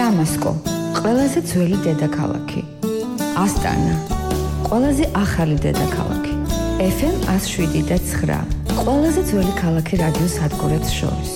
დამასკო, ყველაზე ძველი დედაქალაქი. ასტანა, ყველაზე ახალი დედაქალაქი. FM 107.9, ყველაზე ძველი ქალაქი რადიოს სადგურებს შორის.